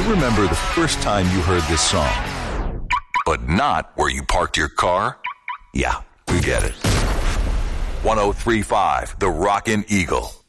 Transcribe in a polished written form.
remember the first time you heard this song, but not where you parked your car? Yeah, we get it. 103.5 The Rockin' Eagle.